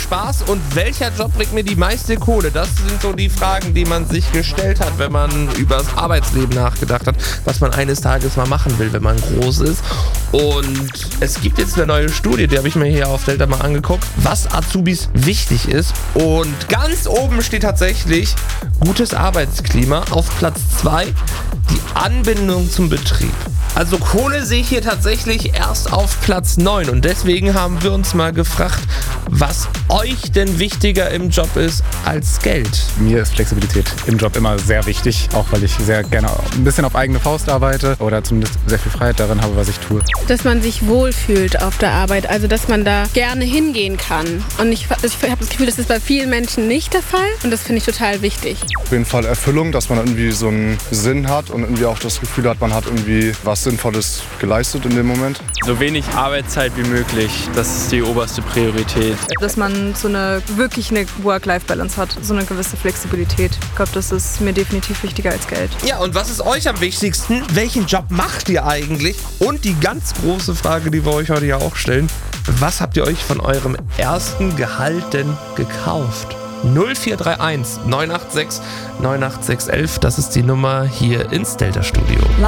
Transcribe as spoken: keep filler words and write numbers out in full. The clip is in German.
Spaß und welcher Job bringt mir die meiste Kohle? Das sind so die Fragen, die man sich gestellt hat, wenn man über das Arbeitsleben nachgedacht hat, was man eines Tages mal machen will, wenn man groß ist. Und es gibt jetzt eine neue Studie, die habe ich mir hier auf Delta mal angeguckt, was Azubis wichtig ist. Und ganz oben steht tatsächlich gutes Arbeitsklima. Auf Platz zwei die Anbindung zum Betrieb. Also Kohle sehe ich hier tatsächlich erst auf Platz neun und deswegen haben wir uns mal gefragt, was euch denn wichtiger im Job ist als Geld. Mir ist Flexibilität im Job immer sehr wichtig, auch weil ich sehr gerne ein bisschen auf eigene Faust arbeite oder zumindest sehr viel Freiheit darin habe, was ich tue. Dass man sich wohlfühlt auf der Arbeit, also dass man da gerne hingehen kann. Und ich, ich habe das Gefühl, das ist bei vielen Menschen nicht der Fall und das finde ich total wichtig. Auf jeden Fall Erfüllung, dass man irgendwie so einen Sinn hat und irgendwie auch das Gefühl hat, man hat irgendwie was Sinnvolles geleistet in dem Moment. So wenig Arbeitszeit wie möglich, das ist die oberste Priorität. Dass man so eine wirklich eine Work-Life-Balance hat, so eine gewisse Flexibilität. Ich glaube, das ist mir definitiv wichtiger als Geld. Ja, und was ist euch am wichtigsten? Welchen Job macht ihr eigentlich? Und die ganz große Frage, die wir euch heute ja auch stellen, was habt ihr euch von eurem ersten Gehalt denn gekauft? null vier drei eins neun acht sechs neun acht sechs eins, das ist die Nummer hier ins Delta Studio.